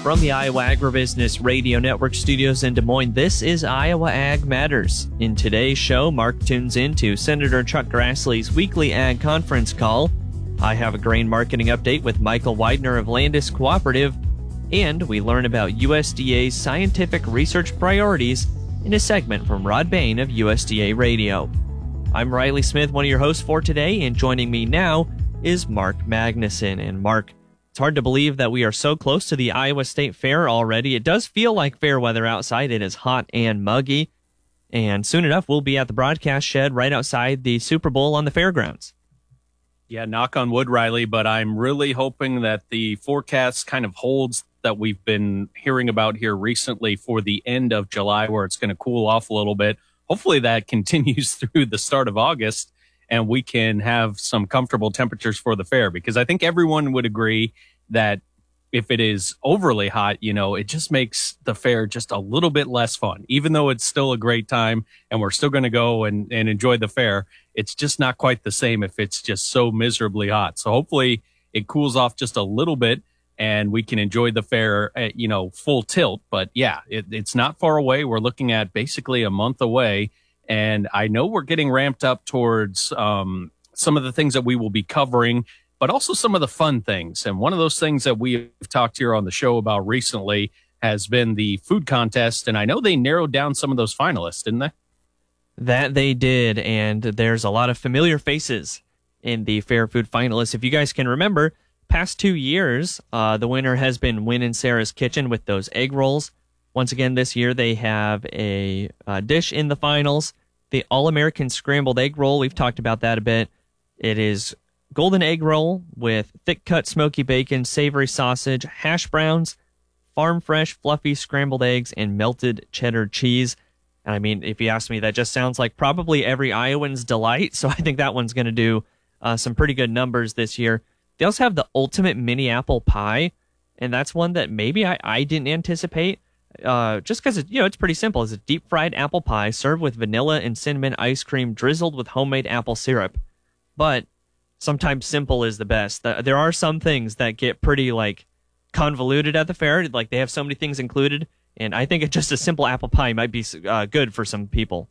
From the Iowa Agribusiness Radio Network studios in Des Moines, this is Iowa Ag Matters. In today's show, Mark tunes into Senator Chuck Grassley's weekly ag conference call. I have a grain marketing update with Michael Widener of Landis Cooperative, and we learn about USDA's scientific research priorities in a segment from Rod Bain of USDA Radio. I'm Riley Smith, one of your hosts for today, and joining me now is Mark Magnuson. And Mark, it's hard to believe that we are so close to the Iowa State Fair already. It does feel like fair weather outside. It is hot and muggy. And soon enough, we'll be at the broadcast shed right outside the Super Bowl on the fairgrounds. Yeah, knock on wood, Riley, but I'm really hoping that the forecast kind of holds that we've been hearing about here recently for the end of July, where it's going to cool off a little bit. Hopefully that continues through the start of August, and we can have some comfortable temperatures for the fair, because I think everyone would agree that if it is overly hot, it just makes the fair just a little bit less fun. Even though it's still a great time and we're still going to go and enjoy the fair, it's just not quite the same if it's just so miserably hot. So hopefully it cools off just a little bit and we can enjoy the fair at, full tilt. But yeah, it's not far away. We're looking at basically a month away. And I know we're getting ramped up towards some of the things that we will be covering, but also some of the fun things. And one of those things that we've talked here on the show about recently has been the food contest. And I know they narrowed down some of those finalists, didn't they? That they did. And there's a lot of familiar faces in the Fair Food finalists. If you guys can remember, past 2 years, the winner has been Win and Sarah's Kitchen with those egg rolls. Once again, this year they have a dish in the finals, the All-American Scrambled Egg Roll. We've talked about that a bit. It is golden egg roll with thick-cut smoky bacon, savory sausage, hash browns, farm-fresh fluffy scrambled eggs, and melted cheddar cheese. And I mean, if you ask me, that just sounds like probably every Iowan's delight. So I think that one's going to do some pretty good numbers this year. They also have the ultimate mini apple pie, and that's one that maybe I didn't anticipate. Just because it's pretty simple. It's a deep fried apple pie served with vanilla and cinnamon ice cream drizzled with homemade apple syrup. But sometimes simple is the best. There are some things that get pretty convoluted at the fair. Like they have so many things included, and I think just a simple apple pie might be good for some people.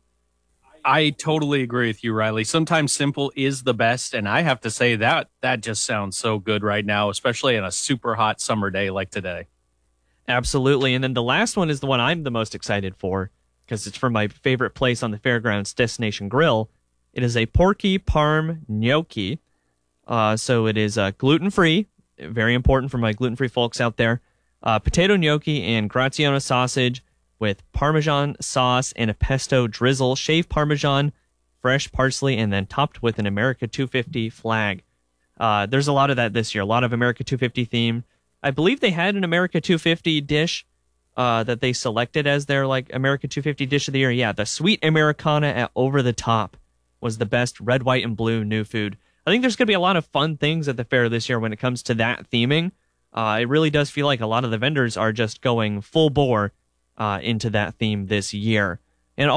I totally agree with you, Riley. Sometimes simple is the best, and I have to say that just sounds so good right now, especially on a super hot summer day like today. Absolutely. And then the last one is the one I'm the most excited for, because it's from my favorite place on the fairgrounds, Destination Grill. It is a porky parm gnocchi. So it is gluten-free, very important for my gluten-free folks out there. Potato gnocchi and Graziano sausage with Parmesan sauce and a pesto drizzle, shaved Parmesan, fresh parsley, and then topped with an America 250 flag. There's a lot of that this year, a lot of America 250 theme. I believe they had an America 250 dish that they selected as their America 250 dish of the year. Yeah, the Sweet Americana at Over the Top was the best red, white, and blue new food. I think there's going to be a lot of fun things at the fair this year when it comes to that theming. It really does feel like a lot of the vendors are just going full bore into that theme this year.